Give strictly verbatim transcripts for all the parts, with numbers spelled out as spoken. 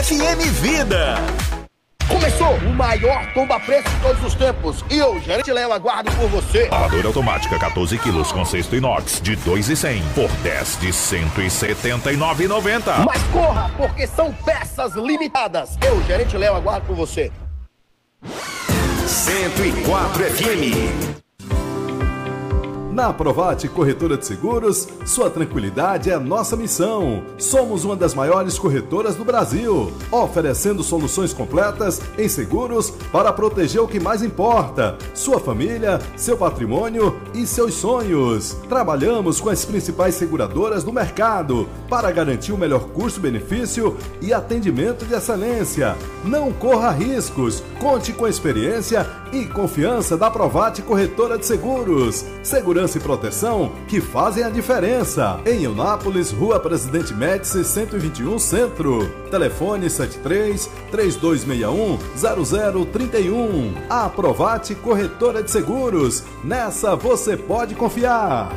F M Vida. Começou o maior tomba-preço de todos os tempos. E eu, gerente Léo, aguardo por você. Lavadora automática quatorze quilos com cesto inox de dois mil e cem por dez de cento e setenta e nove reais e noventa centavos. Mas corra, porque são peças limitadas. Eu, gerente Léo, aguardo por você. cento e quatro F M. Na Provate Corretora de Seguros, sua tranquilidade é nossa missão. Somos uma das maiores corretoras do Brasil, oferecendo soluções completas em seguros para proteger o que mais importa: sua família, seu patrimônio e seus sonhos. Trabalhamos com as principais seguradoras do mercado para garantir o melhor custo-benefício e atendimento de excelência. Não corra riscos, conte com a experiência e confiança da Provate Corretora de Seguros. Segurança e proteção que fazem a diferença. Em Eunápolis, Rua Presidente Médici, cento e vinte e um, Centro. Telefone sete três, três dois seis um, zero zero três um. A Provate Corretora de Seguros. Nessa você pode confiar.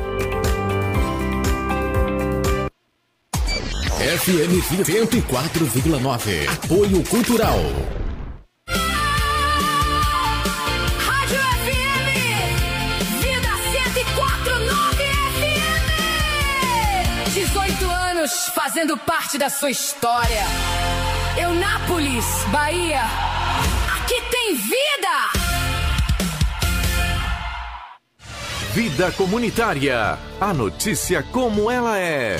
F M cento e quatro vírgula nove. Apoio Cultural. Fazendo parte da sua história. Eunápolis, Bahia. Aqui tem vida! Vida Comunitária. A notícia como ela é.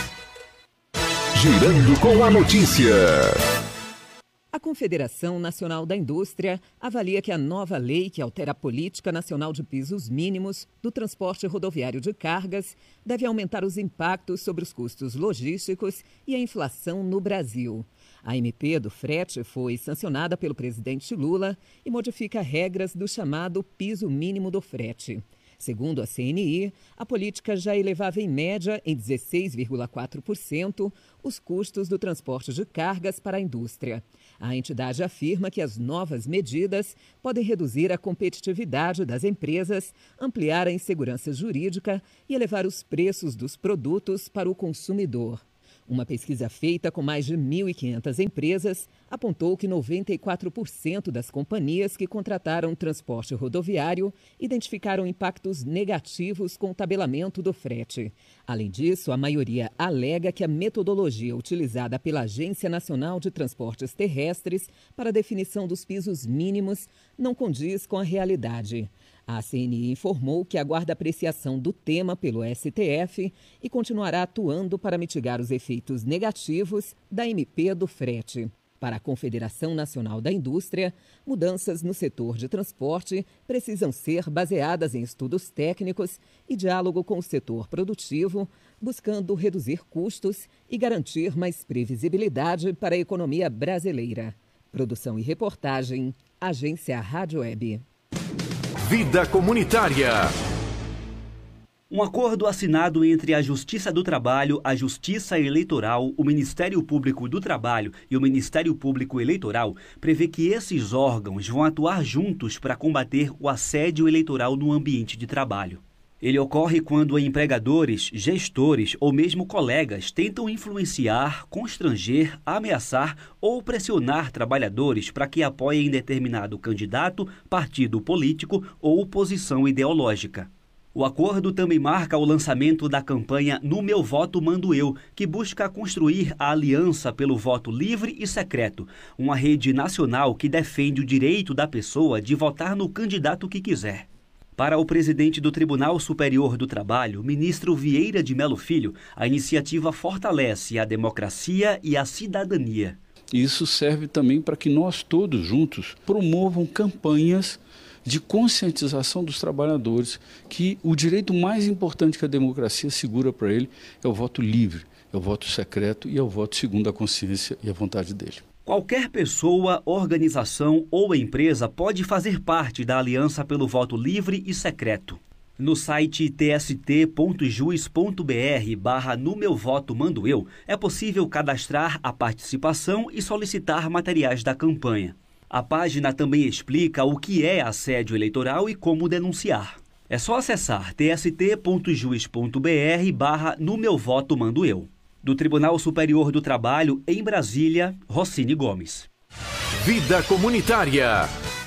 Girando com a notícia. A Confederação Nacional da Indústria avalia que a nova lei que altera a Política Nacional de Pisos Mínimos do transporte rodoviário de cargas deve aumentar os impactos sobre os custos logísticos e a inflação no Brasil. A M P do frete foi sancionada pelo presidente Lula e modifica regras do chamado piso mínimo do frete. Segundo a C N I, a política já elevava em média em dezesseis vírgula quatro por cento os custos do transporte de cargas para a indústria. A entidade afirma que as novas medidas podem reduzir a competitividade das empresas, ampliar a insegurança jurídica e elevar os preços dos produtos para o consumidor. Uma pesquisa feita com mais de mil e quinhentas empresas apontou que noventa e quatro por cento das companhias que contrataram transporte rodoviário identificaram impactos negativos com o tabelamento do frete. Além disso, a maioria alega que a metodologia utilizada pela Agência Nacional de Transportes Terrestres para a definição dos pisos mínimos não condiz com a realidade. A C N I informou que aguarda apreciação do tema pelo S T F e continuará atuando para mitigar os efeitos negativos da M P do frete. Para a Confederação Nacional da Indústria, mudanças no setor de transporte precisam ser baseadas em estudos técnicos e diálogo com o setor produtivo, buscando reduzir custos e garantir mais previsibilidade para a economia brasileira. Produção e reportagem, Agência Rádio Web. Vida Comunitária. Um acordo assinado entre a Justiça do Trabalho, a Justiça Eleitoral, o Ministério Público do Trabalho e o Ministério Público Eleitoral prevê que esses órgãos vão atuar juntos para combater o assédio eleitoral no ambiente de trabalho. Ele ocorre quando empregadores, gestores ou mesmo colegas tentam influenciar, constranger, ameaçar ou pressionar trabalhadores para que apoiem determinado candidato, partido político ou posição ideológica. O acordo também marca o lançamento da campanha No Meu Voto Mando Eu, que busca construir a Aliança pelo Voto Livre e Secreto, uma rede nacional que defende o direito da pessoa de votar no candidato que quiser. Para o presidente do Tribunal Superior do Trabalho, ministro Vieira de Mello Filho, a iniciativa fortalece a democracia e a cidadania. Isso serve também para que nós todos juntos promovam campanhas de conscientização dos trabalhadores que o direito mais importante que a democracia segura para ele é o voto livre, é o voto secreto e é o voto segundo a consciência e a vontade dele. Qualquer pessoa, organização ou empresa pode fazer parte da Aliança pelo Voto Livre e Secreto. No site tst.juiz.br barra No Meu Voto Mando Eu, é possível cadastrar a participação e solicitar materiais da campanha. A página também explica o que é assédio eleitoral e como denunciar. É só acessar tst.juiz.br barra No Meu Voto Mando Eu. Do Tribunal Superior do Trabalho, em Brasília, Rossini Gomes. Vida comunitária.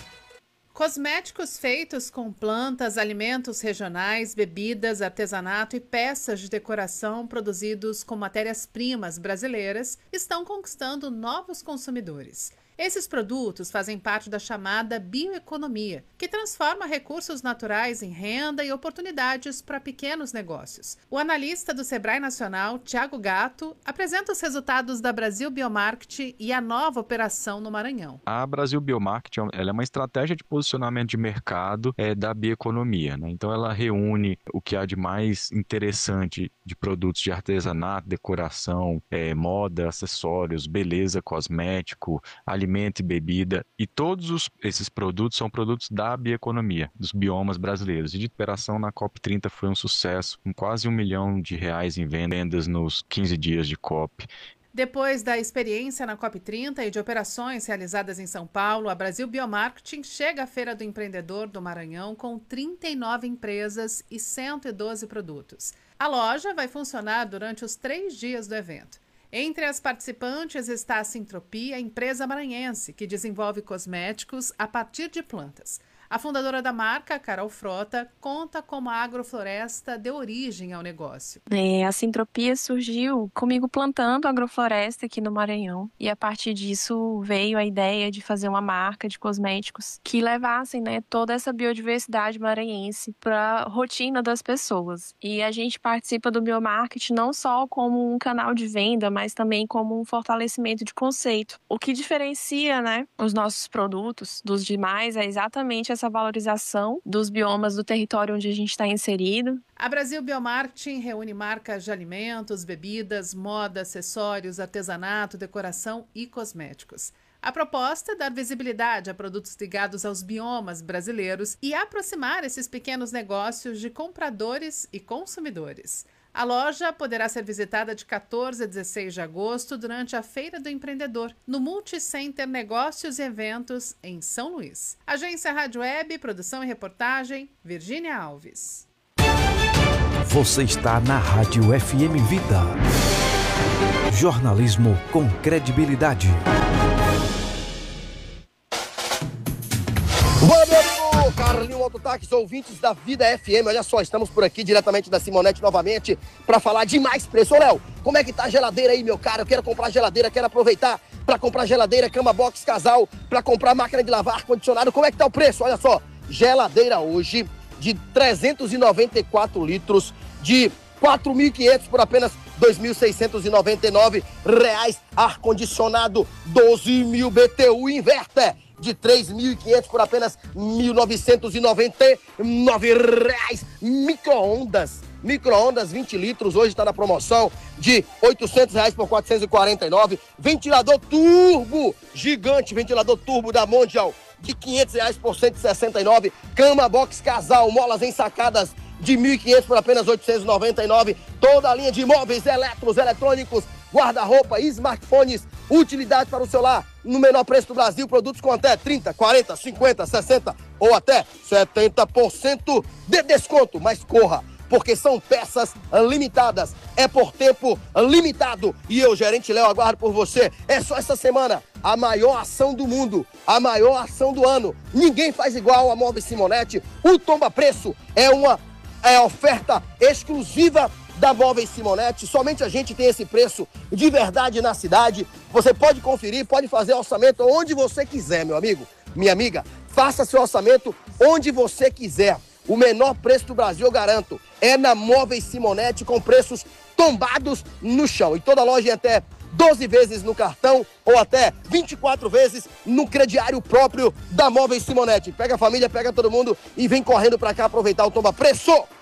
Cosméticos feitos com plantas, alimentos regionais, bebidas, artesanato e peças de decoração produzidos com matérias-primas brasileiras estão conquistando novos consumidores. Esses produtos fazem parte da chamada bioeconomia, que transforma recursos naturais em renda e oportunidades para pequenos negócios. O analista do Sebrae Nacional, Thiago Gatto, apresenta os resultados da Brasil Biomarket e a nova operação no Maranhão. A Brasil Biomarket ela é uma estratégia de posicionamento de mercado é, da bioeconomia, né? Então ela reúne o que há de mais interessante de produtos de artesanato, decoração, é, moda, acessórios, beleza, cosmético, alimentação, alimento e bebida, e todos os, esses produtos são produtos da bioeconomia, dos biomas brasileiros. E de operação na COP trinta foi um sucesso, com quase um milhão de reais em vendas nos quinze dias de COP. Depois da experiência na COP trinta e de operações realizadas em São Paulo, a Brasil Biomarketing chega à Feira do Empreendedor do Maranhão com trinta e nove empresas e cento e doze produtos. A loja vai funcionar durante os três dias do evento. Entre as participantes está a Sintropia, empresa maranhense, que desenvolve cosméticos a partir de plantas. A fundadora da marca, Carol Frota, conta como a agrofloresta deu origem ao negócio. É, a Sintropia surgiu comigo plantando agrofloresta aqui no Maranhão. E a partir disso veio a ideia de fazer uma marca de cosméticos que levassem, né, toda essa biodiversidade maranhense para a rotina das pessoas. E a gente participa do Biomarket não só como um canal de venda, mas também como um fortalecimento de conceito. O que diferencia, né, os nossos produtos dos demais é exatamente essa valorização dos biomas do território onde a gente está inserido. A Brasil Biomarketing reúne marcas de alimentos, bebidas, moda, acessórios, artesanato, decoração e cosméticos. A proposta é dar visibilidade a produtos ligados aos biomas brasileiros e aproximar esses pequenos negócios de compradores e consumidores. A loja poderá ser visitada de quatorze a dezesseis de agosto durante a Feira do Empreendedor, no Multicenter Negócios e Eventos, em São Luís. Agência Rádio Web, produção e reportagem, Virgínia Alves. Você está na Rádio F M Vida. Jornalismo com credibilidade. Bom, meu amigo Carlinho Mototáxi, ouvintes da Vida F M, olha só, estamos por aqui diretamente da Simonete novamente para falar de mais preço. Ô, Léo, como é que tá a geladeira aí, meu cara? Eu quero comprar geladeira, quero aproveitar para comprar geladeira, cama box casal, para comprar máquina de lavar, ar-condicionado. Como é que tá o preço? Olha só, geladeira hoje de trezentos e noventa e quatro litros, de quatro mil e quinhentos por apenas dois mil seiscentos e noventa e nove reais. Ar-condicionado doze mil B T U inverter de três mil e quinhentos por apenas mil novecentos e noventa e nove reais. Micro-ondas, micro-ondas vinte litros, hoje está na promoção de oitocentos reais por quatrocentos e quarenta e nove. Ventilador turbo, gigante, ventilador turbo da Mondial, de quinhentos reais por cento e sessenta e nove. Cama box casal, molas ensacadas de mil e quinhentos por apenas oitocentos e noventa e nove. Toda a linha de móveis, eletros, eletrônicos, guarda-roupa, smartphones, utilidade para o celular, no menor preço do Brasil, produtos com até trinta, quarenta, cinquenta, sessenta ou até setenta por cento de desconto. Mas corra, porque são peças limitadas, é por tempo limitado. E eu, gerente Léo, aguardo por você. É só essa semana, a maior ação do mundo, a maior ação do ano. Ninguém faz igual a Móveis Simonete. O Tomba Preço é uma é, oferta exclusiva da Móveis Simonete. Somente a gente tem esse preço de verdade na cidade. Você pode conferir, pode fazer orçamento onde você quiser, meu amigo, minha amiga. Faça seu orçamento onde você quiser. O menor preço do Brasil, eu garanto, é na Móveis Simonete, com preços tombados no chão. E toda loja em até doze vezes no cartão ou até vinte e quatro vezes no crediário próprio da Móveis Simonete. Pega a família, pega todo mundo e vem correndo pra cá aproveitar o Tomba Preço.